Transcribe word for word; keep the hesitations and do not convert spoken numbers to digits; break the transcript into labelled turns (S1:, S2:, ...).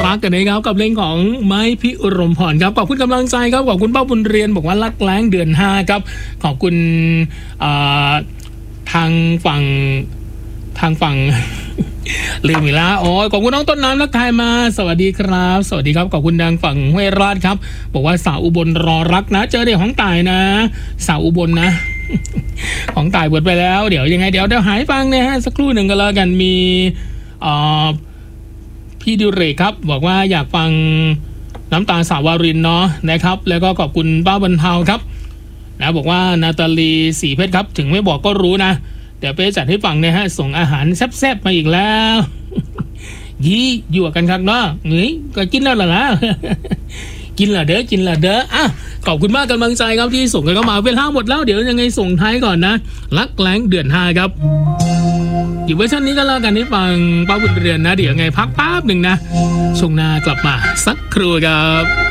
S1: พักกันนะครับกับเรื่องของไม้พิรมพรครับขอบคุณกำลังใจครับขอบคุณป้าบุญเรียนบอกว่ารักแล้งเดือนห้าครับขอบคุณทางฝั่งทางฝั่งลืมอีกแล้วโอ้ยขอบคุณน้องต้นน้ำนักทายมาสวัสดีครับสวัสดีครับขอบคุณทางฝั่งห้วยราชครับบอกว่าสาวอุบลรอรักนะเจอเด็กของตายนะสาวอุบลนะของตายเบิดไปแล้วเดี๋ยวยังไงเดี๋ยวเดี๋ยวหายฟังนะฮะสักครู่หนึ่งก็แล้วกันมีอ่าพี่ดิเรกครับบอกว่าอยากฟังน้ำตาสาววารินเนาะนะครับแล้วก็ขอบคุณป้าบรรเทาครับนะบอกว่านาตาลีสีเพชรครับถึงไม่บอกก็รู้นะเดี๋ยวไปจัดให้ฟังนะฮะส่งอาหารแซ่บๆมาอีกแล้วยี่อยู่กันครับเนาะเฮ้ยก็กินแล้วล่ะนะกินละเด้อกินละเด้ออ่ะขอบคุณมากกำลังใจครับที่ส่งกันเข้ามาเวลาหมดแล้วเดี๋ยวยังไงส่งท้ายก่อนนะรักแล้งเดือนห้าครับอยู่เวอร์ชันนี้ก็แล้วกันให้ฟังป้าบุญเรือนนะเดี๋ยวยังไงพักแป๊บหนึ่งนะช่วงหน้ากลับมาสักครู่ครับ